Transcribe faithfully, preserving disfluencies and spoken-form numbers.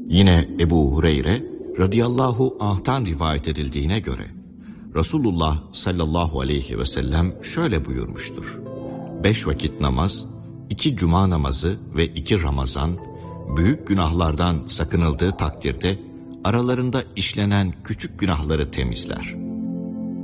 Yine Ebu Hureyre radıyallahu anh'tan rivayet edildiğine göre Resulullah sallallahu aleyhi ve sellem şöyle buyurmuştur: Beş vakit namaz, iki cuma namazı ve iki Ramazan, büyük günahlardan sakınıldığı takdirde aralarında işlenen küçük günahları temizler.